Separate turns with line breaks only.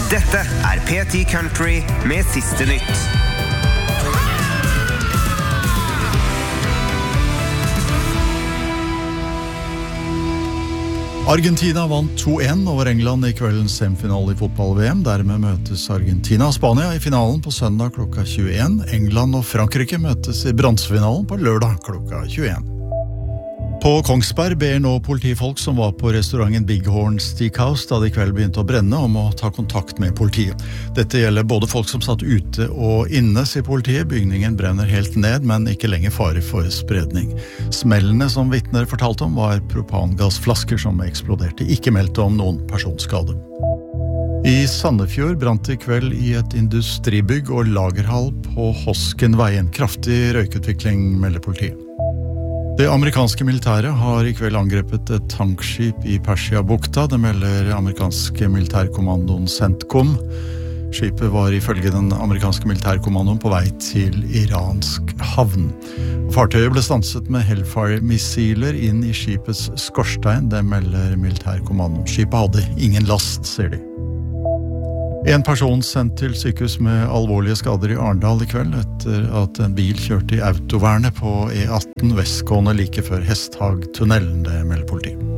Dette P10 Country med siste nytt.
Argentina vant 2-1 over England i kveldens semifinale i fotball-VM. Dermed møtes Argentina og Spania i finalen på søndag klokka 21. England og Frankrike møtes i bronsefinalen på lørdag klokka 21. På Kongsberg ber nå politifolk som var på restauranten Big Horn Steakhouse da det i kveld begynte å brenne om å ta kontakt med politiet. Dette gjelder både folk som satt ute og inne, sier politiet. Bygningen brenner helt ned, men ikke lenger fare for spredning. Smellene som vitner fortalte om var propangassflasker som eksploderte, ikke meldte om noen personskade. I Sandefjord brant i kveld i et industribygg og lagerhall på Hoskenveien. Kraftig røykutvikling, melder politiet. Det amerikanske militæret har i kveld angrepet et tankskip i Persia-bukta. Det melder amerikanske militærkommandoen CENTCOM. Skipet var ifølge den amerikanske militærkommandoen på vei til iransk havn. Fartøyet ble stanset med Hellfire-missiler inn i skipets skorstein. Det melder militærkommandoen. Skipet hadde ingen last, sier de. En person sendt til sykehus med alvorlige skader i Arendal i kveld etter at en bil kjørte i autovernet på E18 vestgående like før Hesthagtunnelen, det melder politiet.